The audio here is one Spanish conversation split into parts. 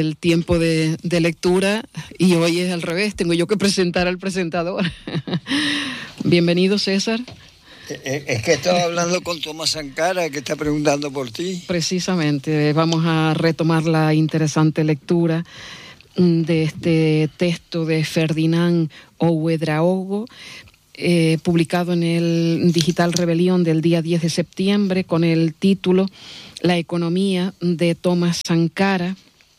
el tiempo de lectura y hoy es al revés, tengo yo que presentar al presentador. Bienvenido, César. Es que estaba hablando con Tomás Sankara, que está preguntando por ti. Precisamente, vamos a retomar la interesante lectura de este texto de Ferdinand Ouedraogo, publicado en el Digital Rebelión del día 10 de septiembre, con el título La economía de Tomás Sankara.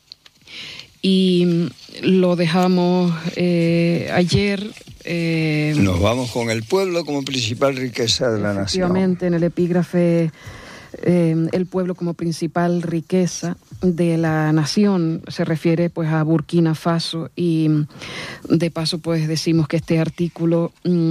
Y lo dejamos ayer. Nos vamos con el pueblo como principal riqueza de la nación. Efectivamente, en el epígrafe, el pueblo como principal riqueza de la nación se refiere pues a Burkina Faso, y de paso pues decimos que este artículo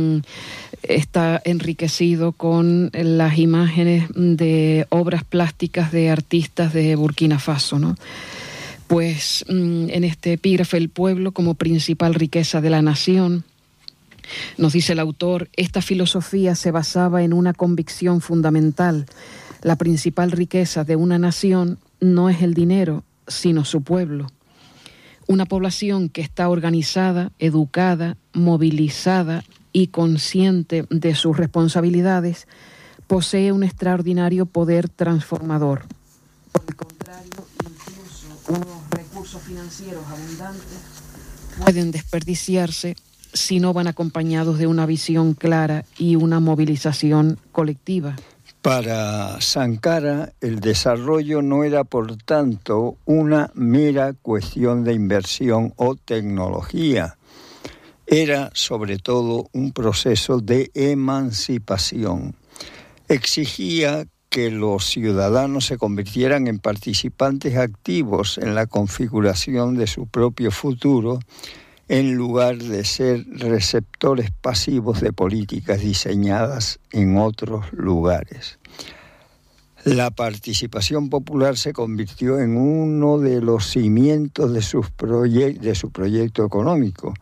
está enriquecido con las imágenes de obras plásticas de artistas de Burkina Faso, ¿no? Pues en este epígrafe, el pueblo como principal riqueza de la nación, nos dice el autor, esta filosofía se basaba en una convicción fundamental. La principal riqueza de una nación no es el dinero, sino su pueblo. Una población que está organizada, educada, movilizada y consciente de sus responsabilidades, posee un extraordinario poder transformador. Por el contrario, incluso unos recursos financieros abundantes pueden desperdiciarse si no van acompañados de una visión clara y una movilización colectiva. Para Sankara, el desarrollo no era, por tanto, una mera cuestión de inversión o tecnología. Era, sobre todo, un proceso de emancipación. Exigía que los ciudadanos se convirtieran en participantes activos en la configuración de su propio futuro, en lugar de ser receptores pasivos de políticas diseñadas en otros lugares. La participación popular se convirtió en uno de los cimientos de su proyecto económico,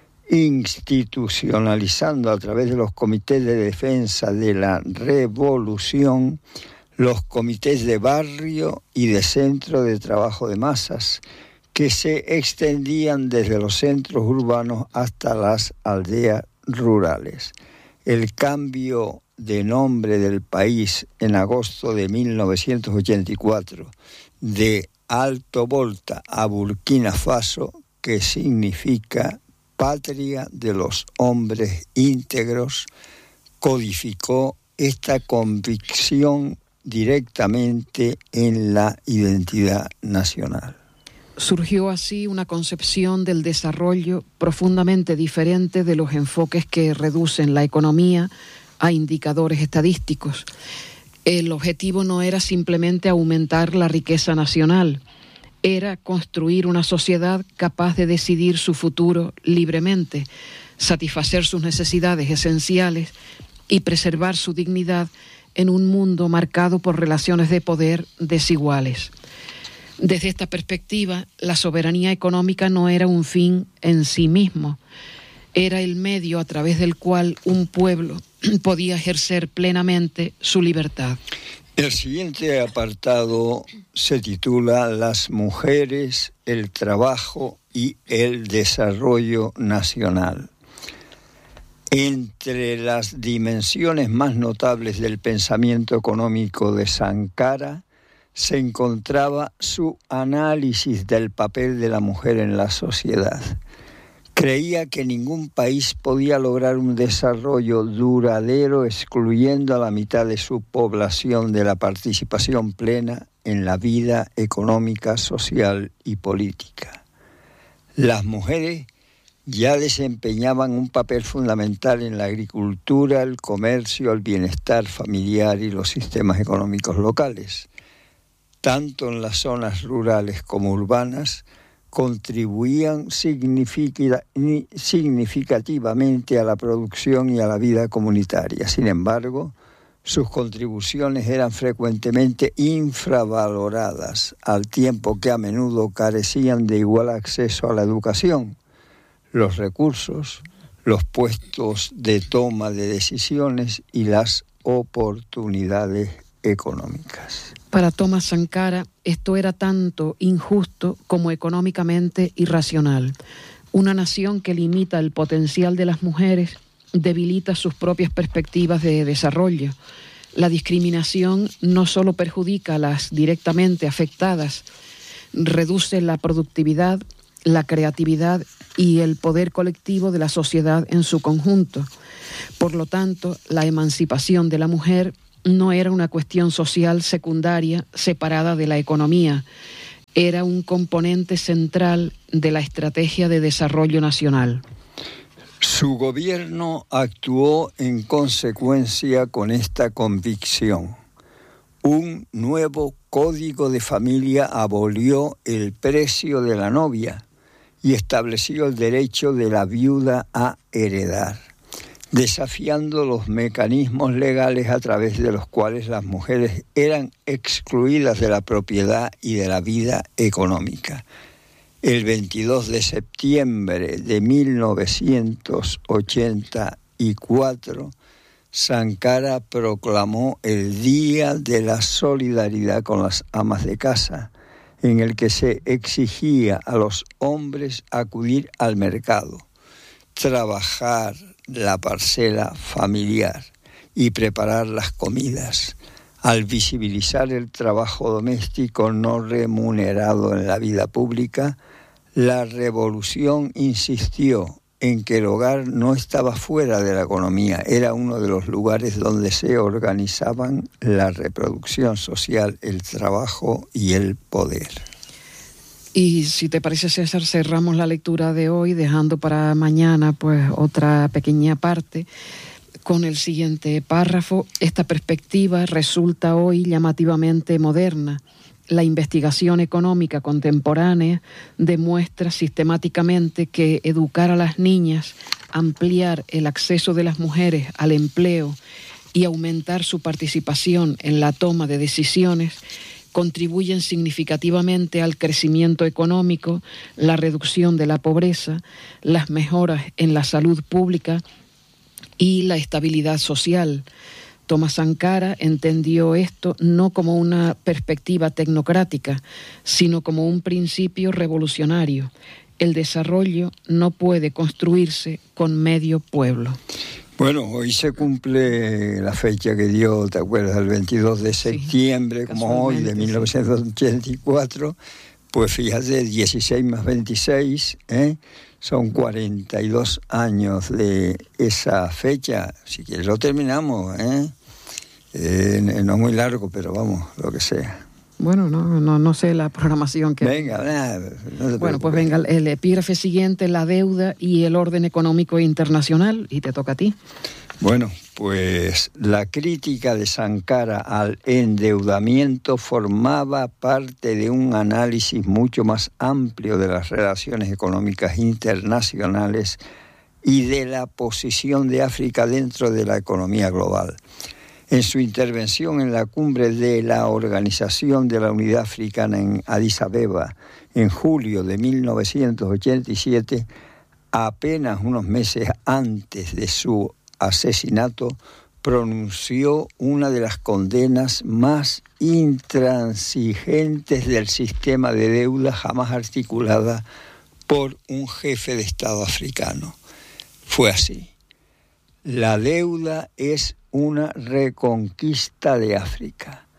institucionalizando a través de los comités de defensa de la revolución, los comités de barrio y de centro de trabajo de masas, que se extendían desde los centros urbanos hasta las aldeas rurales. El cambio de nombre del país en agosto de 1984 de Alto Volta a Burkina Faso, que significa patria de los hombres íntegros, codificó esta convicción directamente en la identidad nacional. Surgió así una concepción del desarrollo profundamente diferente de los enfoques que reducen la economía a indicadores estadísticos. El objetivo no era simplemente aumentar la riqueza nacional, era construir una sociedad capaz de decidir su futuro libremente, satisfacer sus necesidades esenciales y preservar su dignidad en un mundo marcado por relaciones de poder desiguales. Desde esta perspectiva, la soberanía económica no era un fin en sí mismo, era el medio a través del cual un pueblo podía ejercer plenamente su libertad. El siguiente apartado se titula Las mujeres, el trabajo y el desarrollo nacional. Entre las dimensiones más notables del pensamiento económico de Sankara se encontraba su análisis del papel de la mujer en la sociedad. Creía que ningún país podía lograr un desarrollo duradero excluyendo a la mitad de su población de la participación plena en la vida económica, social y política. Las mujeres ya desempeñaban un papel fundamental en la agricultura, el comercio, el bienestar familiar y los sistemas económicos locales. Tanto en las zonas rurales como urbanas, contribuían significativamente a la producción y a la vida comunitaria. Sin embargo, sus contribuciones eran frecuentemente infravaloradas, al tiempo que a menudo carecían de igual acceso a la educación, los recursos, los puestos de toma de decisiones y las oportunidades económicas. Para Thomas Sankara, esto era tanto injusto como económicamente irracional. Una nación que limita el potencial de las mujeres debilita sus propias perspectivas de desarrollo. La discriminación no solo perjudica a las directamente afectadas, reduce la productividad, la creatividad y el poder colectivo de la sociedad en su conjunto. Por lo tanto, la emancipación de la mujer no era una cuestión social secundaria separada de la economía, era un componente central de la estrategia de desarrollo nacional. Su gobierno actuó en consecuencia con esta convicción. Un nuevo código de familia abolió el precio de la novia y estableció el derecho de la viuda a heredar, desafiando los mecanismos legales a través de los cuales las mujeres eran excluidas de la propiedad y de la vida económica. El 22 de septiembre de 1984, Sankara proclamó el Día de la Solidaridad con las amas de casa, en el que se exigía a los hombres acudir al mercado, trabajar la parcela familiar y preparar las comidas. Al visibilizar el trabajo doméstico no remunerado en la vida pública, la revolución insistió en que el hogar no estaba fuera de la economía, era uno de los lugares donde se organizaban la reproducción social, el trabajo y el poder. Y si te parece, César, cerramos la lectura de hoy, dejando para mañana pues otra pequeña parte con el siguiente párrafo. Esta perspectiva resulta hoy llamativamente moderna. La investigación económica contemporánea demuestra sistemáticamente que educar a las niñas, ampliar el acceso de las mujeres al empleo y aumentar su participación en la toma de decisiones contribuyen significativamente al crecimiento económico, la reducción de la pobreza, las mejoras en la salud pública y la estabilidad social. Thomas Sankara entendió esto no como una perspectiva tecnocrática, sino como un principio revolucionario. El desarrollo no puede construirse con medio pueblo. Bueno, hoy se cumple la fecha que dio, ¿te acuerdas? El 22 de septiembre, sí, como hoy, de 1984. Pues fíjate, 16 más 26, son 42 años de esa fecha. Si quieres lo terminamos, no es muy largo, pero vamos, lo que sea. Bueno, no sé la programación que... Venga, no te bueno, pues venga, el epígrafe siguiente, la deuda y el orden económico internacional, y te toca a ti. Bueno, pues la crítica de Sankara al endeudamiento formaba parte de un análisis mucho más amplio de las relaciones económicas internacionales y de la posición de África dentro de la economía global. En su intervención en la cumbre de la Organización de la Unidad Africana en Addis Abeba, en julio de 1987, apenas unos meses antes de su asesinato, pronunció una de las condenas más intransigentes del sistema de deuda jamás articulada por un jefe de Estado africano. Fue así: la deuda es una reconquista de África,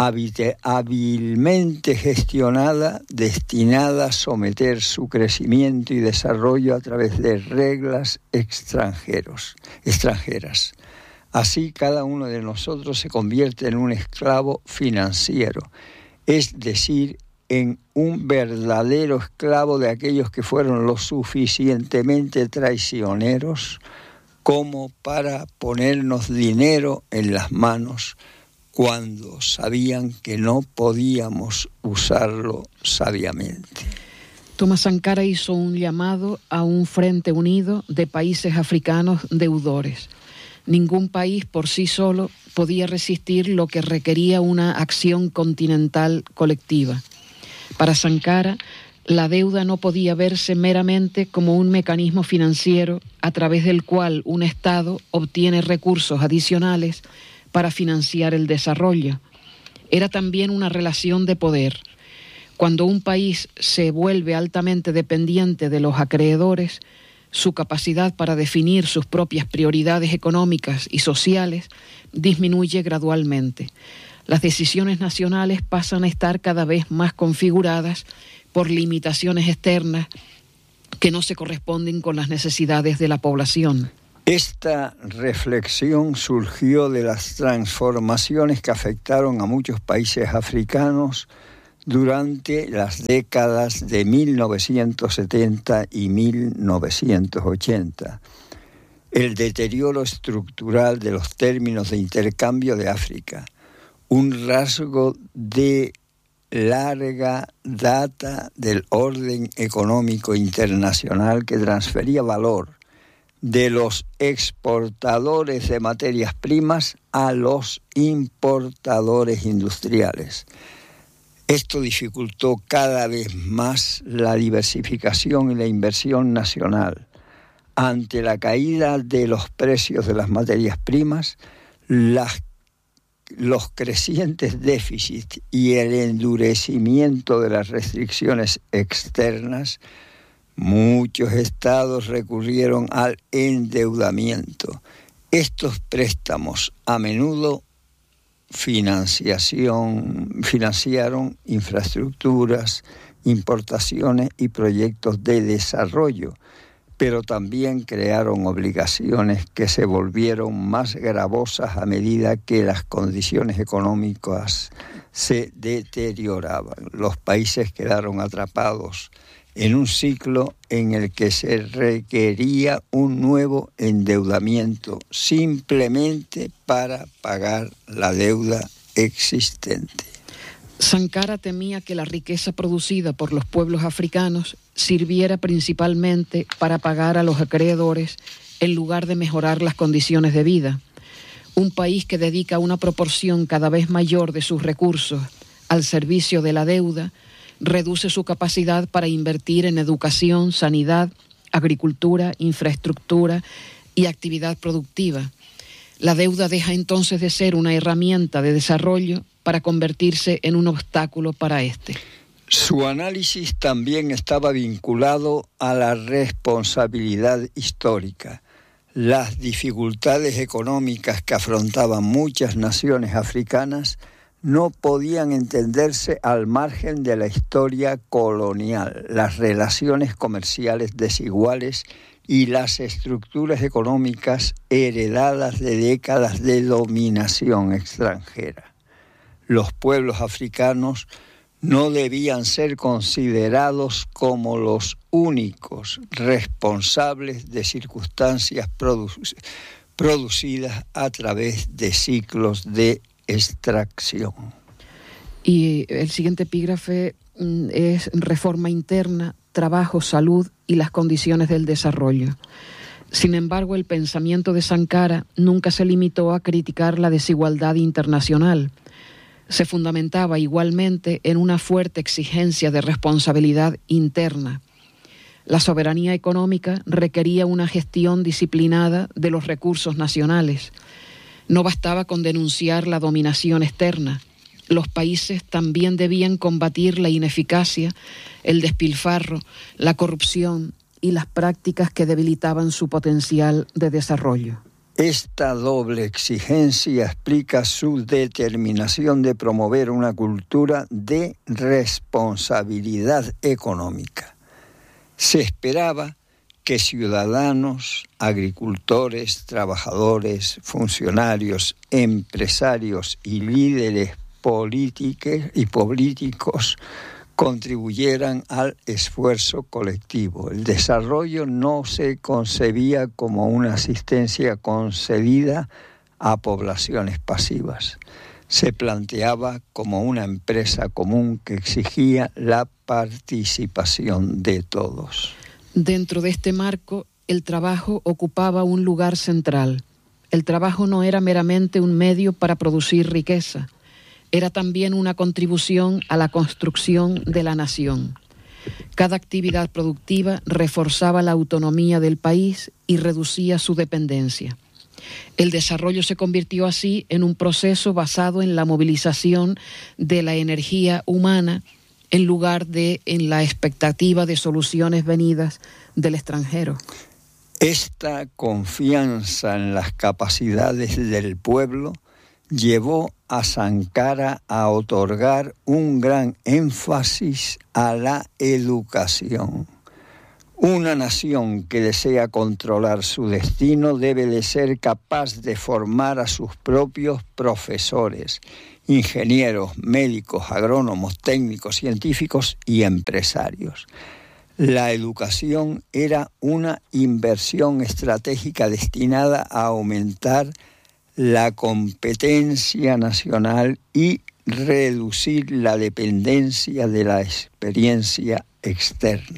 hábilmente gestionada, destinada a someter su crecimiento y desarrollo a través de reglas extranjeras. Así, cada uno de nosotros se convierte en un esclavo financiero, es decir, en un verdadero esclavo de aquellos que fueron lo suficientemente traicioneros como para ponernos dinero en las manos cuando sabían que no podíamos usarlo sabiamente. Thomas Sankara hizo un llamado a un frente unido de países africanos deudores. Ningún país por sí solo podía resistir lo que requería una acción continental colectiva. Para Sankara, la deuda no podía verse meramente como un mecanismo financiero a través del cual un Estado obtiene recursos adicionales para financiar el desarrollo. Era también una relación de poder. Cuando un país se vuelve altamente dependiente de los acreedores, su capacidad para definir sus propias prioridades económicas y sociales disminuye gradualmente. Las decisiones nacionales pasan a estar cada vez más configuradas por limitaciones externas que no se corresponden con las necesidades de la población. Esta reflexión surgió de las transformaciones que afectaron a muchos países africanos durante las décadas de 1970 y 1980. El deterioro estructural de los términos de intercambio de África, un rasgo de larga data del orden económico internacional que transfería valor de los exportadores de materias primas a los importadores industriales. Esto dificultó cada vez más la diversificación y la inversión nacional. Ante la caída de los precios de las materias primas, los crecientes déficits y el endurecimiento de las restricciones externas, muchos estados recurrieron al endeudamiento. Estos préstamos a menudo financiaron infraestructuras, importaciones y proyectos de desarrollo, pero también crearon obligaciones que se volvieron más gravosas a medida que las condiciones económicas se deterioraban. Los países quedaron atrapados en un ciclo en el que se requería un nuevo endeudamiento simplemente para pagar la deuda existente. Sankara temía que la riqueza producida por los pueblos africanos sirviera principalmente para pagar a los acreedores en lugar de mejorar las condiciones de vida. Un país que dedica una proporción cada vez mayor de sus recursos al servicio de la deuda reduce su capacidad para invertir en educación, sanidad, agricultura, infraestructura y actividad productiva. La deuda deja entonces de ser una herramienta de desarrollo para convertirse en un obstáculo para este. Su análisis también estaba vinculado a la responsabilidad histórica. Las dificultades económicas que afrontaban muchas naciones africanas no podían entenderse al margen de la historia colonial, las relaciones comerciales desiguales y las estructuras económicas heredadas de décadas de dominación extranjera. Los pueblos africanos no debían ser considerados como los únicos responsables de circunstancias producidas a través de ciclos de extracción. Y el siguiente epígrafe es reforma interna, trabajo, salud y las condiciones del desarrollo. Sin embargo, el pensamiento de Sankara nunca se limitó a criticar la desigualdad internacional. Se fundamentaba igualmente en una fuerte exigencia de responsabilidad interna. La soberanía económica requería una gestión disciplinada de los recursos nacionales. No bastaba con denunciar la dominación externa. Los países también debían combatir la ineficacia, el despilfarro, la corrupción y las prácticas que debilitaban su potencial de desarrollo. Esta doble exigencia explica su determinación de promover una cultura de responsabilidad económica. Se esperaba que ciudadanos, agricultores, trabajadores, funcionarios, empresarios y líderes políticos contribuyeran al esfuerzo colectivo. El desarrollo no se concebía como una asistencia concedida a poblaciones pasivas. Se planteaba como una empresa común que exigía la participación de todos. Dentro de este marco, el trabajo ocupaba un lugar central. El trabajo no era meramente un medio para producir riqueza. Era también una contribución a la construcción de la nación. Cada actividad productiva reforzaba la autonomía del país y reducía su dependencia. El desarrollo se convirtió así en un proceso basado en la movilización de la energía humana en lugar de en la expectativa de soluciones venidas del extranjero. Esta confianza en las capacidades del pueblo llevó a Sankara a otorgar un gran énfasis a la educación. Una nación que desea controlar su destino debe de ser capaz de formar a sus propios profesores, ingenieros, médicos, agrónomos, técnicos, científicos y empresarios. La educación era una inversión estratégica destinada a aumentar la competencia nacional y reducir la dependencia de la experiencia externa.